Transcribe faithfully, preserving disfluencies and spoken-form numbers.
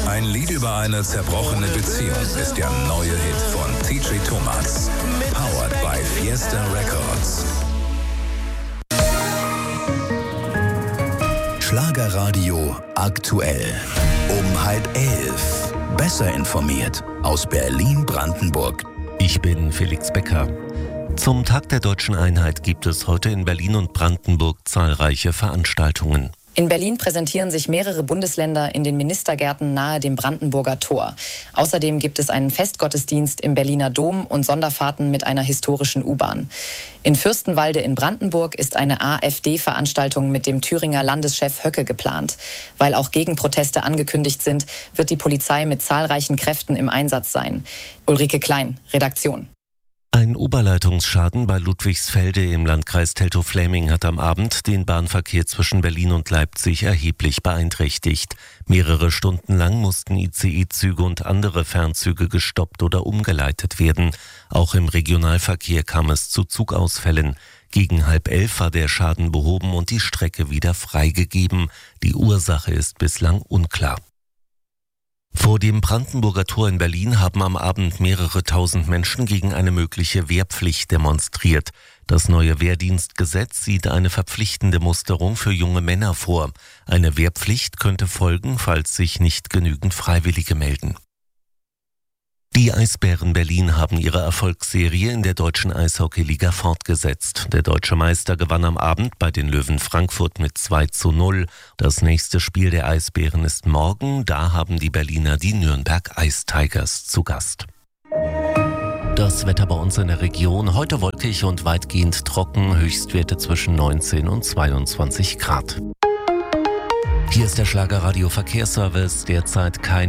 Ein Lied über eine zerbrochene Beziehung ist der neue Hit von T J Thomas. Powered by Fiesta Records. Schlagerradio aktuell. Um halb elf. Besser informiert aus Berlin-Brandenburg. Ich bin Felix Becker. Zum Tag der Deutschen Einheit gibt es heute in Berlin und Brandenburg zahlreiche Veranstaltungen. In Berlin präsentieren sich mehrere Bundesländer in den Ministergärten nahe dem Brandenburger Tor. Außerdem gibt es einen Festgottesdienst im Berliner Dom und Sonderfahrten mit einer historischen U-Bahn. In Fürstenwalde in Brandenburg ist eine AfD-Veranstaltung mit dem Thüringer Landeschef Höcke geplant. Weil auch Gegenproteste angekündigt sind, wird die Polizei mit zahlreichen Kräften im Einsatz sein. Ulrike Klein, Redaktion. Ein Oberleitungsschaden bei Ludwigsfelde im Landkreis Teltow-Fläming hat am Abend den Bahnverkehr zwischen Berlin und Leipzig erheblich beeinträchtigt. Mehrere Stunden lang mussten I C E-Züge und andere Fernzüge gestoppt oder umgeleitet werden. Auch im Regionalverkehr kam es zu Zugausfällen. Gegen halb elf war der Schaden behoben und die Strecke wieder freigegeben. Die Ursache ist bislang unklar. Vor dem Brandenburger Tor in Berlin haben am Abend mehrere tausend Menschen gegen eine mögliche Wehrpflicht demonstriert. Das neue Wehrdienstgesetz sieht eine verpflichtende Musterung für junge Männer vor. Eine Wehrpflicht könnte folgen, falls sich nicht genügend Freiwillige melden. Die Eisbären Berlin haben ihre Erfolgsserie in der deutschen Eishockeyliga fortgesetzt. Der deutsche Meister gewann am Abend bei den Löwen Frankfurt mit zwei zu null. Das nächste Spiel der Eisbären ist morgen. Da haben die Berliner die Nürnberg Ice Tigers zu Gast. Das Wetter bei uns in der Region. Heute wolkig und weitgehend trocken. Höchstwerte zwischen neunzehn und zweiundzwanzig Grad. Hier ist der Schlagerradio Verkehrsservice. Derzeit kein